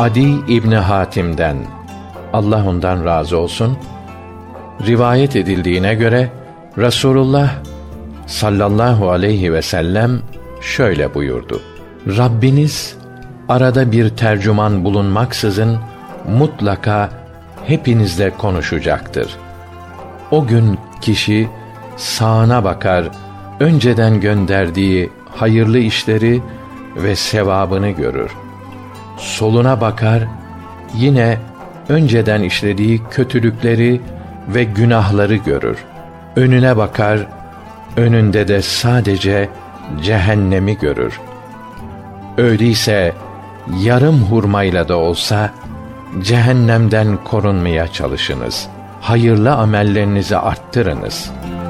Adi İbni Hatim'den, Allah ondan razı olsun, rivayet edildiğine göre Resulullah sallallahu aleyhi ve sellem şöyle buyurdu: Rabbiniz arada bir tercüman bulunmaksızın mutlaka hepinizle konuşacaktır. O gün kişi sağına bakar, önceden gönderdiği hayırlı işleri ve sevabını görür. Soluna bakar, yine önceden işlediği kötülükleri ve günahları görür. Önüne bakar, önünde de sadece cehennemi görür. Öyleyse yarım hurmayla da olsa cehennemden korunmaya çalışınız. Hayırlı amellerinizi arttırınız.